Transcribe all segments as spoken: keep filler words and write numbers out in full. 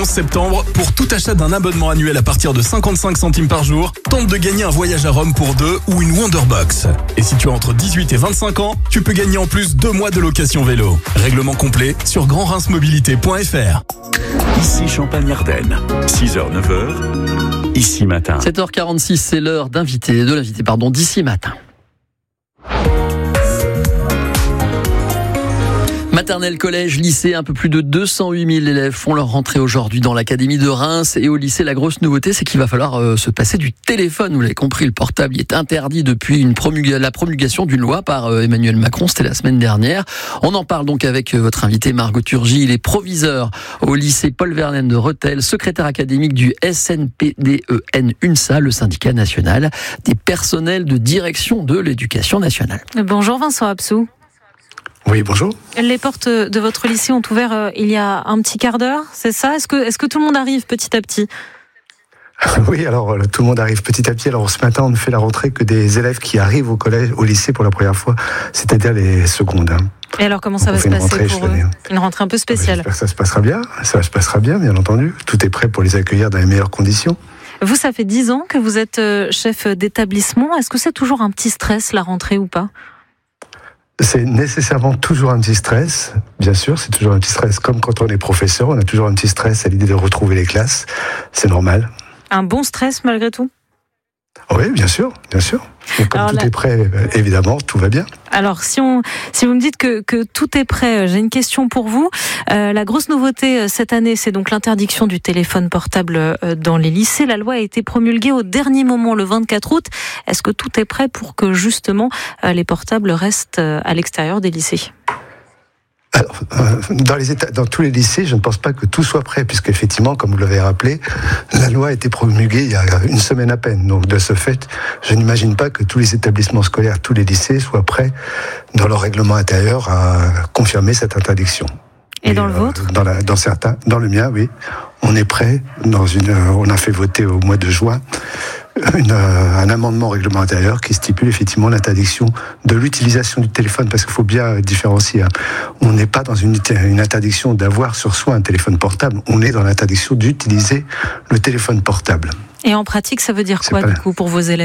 onze septembre, pour tout achat d'un abonnement annuel à partir de cinquante-cinq centimes par jour, tente de gagner un voyage à Rome pour deux ou une Wonderbox. Et si tu as entre dix-huit et vingt-cinq ans, tu peux gagner en plus deux mois de location vélo. Règlement complet sur grand reims mobilité point f r. Ici Champagne-Ardenne, six heures neuf heures, ici matin. sept heures quarante-six, c'est l'heure d'inviter, de l'inviter, pardon, d'ici matin. Maternelle, collège, lycée, un peu plus de deux cent huit mille élèves font leur rentrée aujourd'hui dans l'académie de Reims. Et au lycée, la grosse nouveauté, c'est qu'il va falloir euh, se passer du téléphone. Vous l'avez compris, le portable est interdit depuis une promulga- la promulgation d'une loi par euh, Emmanuel Macron. C'était la semaine dernière. On en parle donc avec euh, votre invité Margot Turgy. Il est proviseur au lycée Paul Verlaine de Rethel, secrétaire académique du S N P D E N UNSA, le syndicat national des personnels de direction de l'éducation nationale. Bonjour Vincent Absou. Oui, bonjour. Les portes de votre lycée ont ouvert euh, il y a un petit quart d'heure, c'est ça ? Est-ce que, est-ce que tout le monde arrive petit à petit ? Oui, alors tout le monde arrive petit à petit. Alors ce matin, on ne fait la rentrée que des élèves qui arrivent au collège, au lycée pour la première fois, c'est-à-dire les secondes. Hein. Et alors comment ça Donc, va se passer rentrée, pour eux ? Une rentrée un peu spéciale. J'espère que ça se passera bien. Ça se passera bien, bien entendu. Tout est prêt pour les accueillir dans les meilleures conditions. Vous, ça fait dix ans que vous êtes chef d'établissement. Est-ce que c'est toujours un petit stress la rentrée ou pas ? C'est nécessairement toujours un petit stress, bien sûr, c'est toujours un petit stress. Comme quand on est professeur, on a toujours un petit stress à l'idée de retrouver les classes, c'est normal. Un bon stress malgré tout ? Oui, bien sûr, bien sûr. Et comme Alors tout là... est prêt, évidemment, tout va bien. Alors, si, on, si vous me dites que, que tout est prêt, j'ai une question pour vous. Euh, la grosse nouveauté cette année, c'est donc l'interdiction du téléphone portable dans les lycées. La loi a été promulguée au dernier moment, le vingt-quatre août. Est-ce que tout est prêt pour que, justement, les portables restent à l'extérieur des lycées ? Alors, dans, les états, dans tous les lycées, je ne pense pas que tout soit prêt, puisque effectivement, comme vous l'avez rappelé, la loi a été promulguée il y a une semaine à peine. Donc, de ce fait, je n'imagine pas que tous les établissements scolaires, tous les lycées soient prêts, dans leur règlement intérieur, à confirmer cette interdiction. Et, Et dans le euh, vôtre ? dans, la, dans certains, dans le mien, oui, on est prêt. Dans une, on a fait voter au mois de juin Une, euh, un amendement au règlement intérieur qui stipule effectivement l'interdiction de l'utilisation du téléphone, parce qu'il faut bien différencier. Hein. On n'est pas dans une, une interdiction d'avoir sur soi un téléphone portable, on est dans l'interdiction d'utiliser le téléphone portable. Et en pratique, ça veut dire quoi, du coup, pour vos élèves ?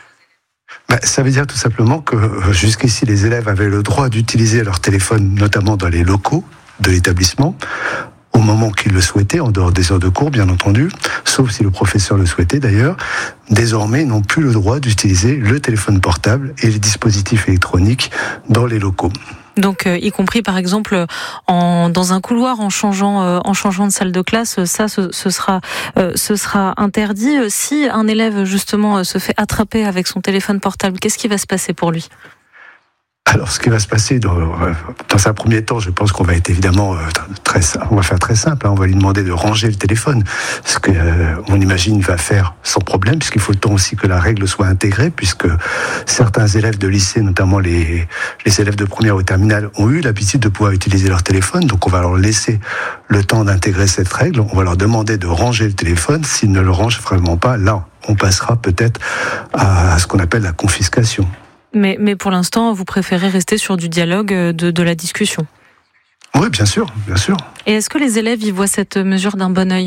Ben, ça veut dire tout simplement que euh, jusqu'ici, les élèves avaient le droit d'utiliser leur téléphone, notamment dans les locaux de l'établissement, au moment qu'ils le souhaitaient, en dehors des heures de cours, bien entendu, sauf si le professeur le souhaitait d'ailleurs. Désormais, ils n'ont plus le droit d'utiliser le téléphone portable et les dispositifs électroniques dans les locaux. Donc, euh, y compris par exemple en, dans un couloir, en changeant, euh, en changeant de salle de classe, ça, ce, ce sera, euh, ce sera interdit. Si un élève justement se fait attraper avec son téléphone portable, qu'est-ce qui va se passer pour lui ? Alors, ce qui va se passer dans, dans un premier temps, je pense qu'on va être évidemment très, on va faire très simple. Hein, on va lui demander de ranger le téléphone, ce que euh, on imagine va faire sans problème, puisqu'il faut le temps aussi que la règle soit intégrée, puisque certains élèves de lycée, notamment les les élèves de première ou terminale, ont eu l'habitude de pouvoir utiliser leur téléphone. Donc, on va leur laisser le temps d'intégrer cette règle. On va leur demander de ranger le téléphone. S'ils ne le rangent vraiment pas, là, on passera peut-être à, à ce qu'on appelle la confiscation. Mais, mais pour l'instant, vous préférez rester sur du dialogue, de, de la discussion ? Oui, bien sûr, bien sûr. Et est-ce que les élèves y voient cette mesure d'un bon œil ?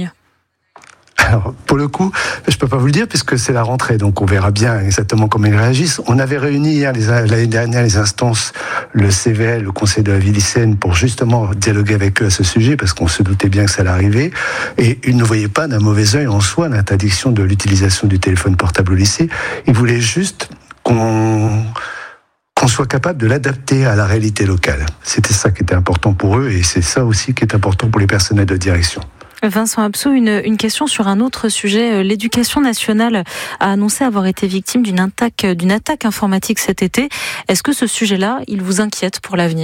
Alors, pour le coup, je peux pas vous le dire puisque c'est la rentrée, donc on verra bien exactement comment ils réagissent. On avait réuni hier, les, l'année dernière, les instances, le C V L, le Conseil de la vie lycéenne, pour justement dialoguer avec eux à ce sujet, parce qu'on se doutait bien que ça allait arriver, et ils ne voyaient pas d'un mauvais œil en soi l'interdiction de l'utilisation du téléphone portable au lycée. Ils voulaient juste qu'on qu'on soit capable de l'adapter à la réalité locale. C'était ça qui était important pour eux, et c'est ça aussi qui est important pour les personnels de direction. Vincent Absou, une, une question sur un autre sujet. L'éducation nationale a annoncé avoir été victime d'une attaque, d'une attaque informatique cet été. Est-ce que ce sujet-là, il vous inquiète pour l'avenir ?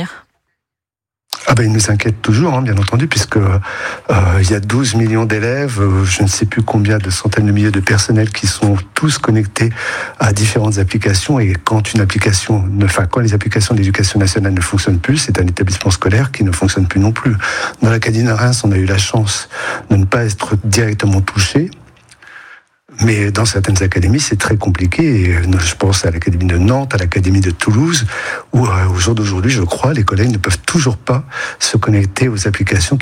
Ah ben, il nous inquiète toujours, hein, bien entendu, puisque euh, il y a douze millions d'élèves, euh, je ne sais plus combien de centaines de milliers de personnels qui sont tous connectés à différentes applications. Et quand une application, ne, enfin, quand les applications de l'éducation nationale ne fonctionnent plus, c'est un établissement scolaire qui ne fonctionne plus non plus. Dans l'Académie de Reims, on a eu la chance de ne pas être directement touché. Mais dans certaines académies, c'est très compliqué. Et je pense à l'Académie de Nantes, à l'Académie de Toulouse, où au jour d'aujourd'hui, je crois, les collègues ne peuvent toujours pas se connecter aux applications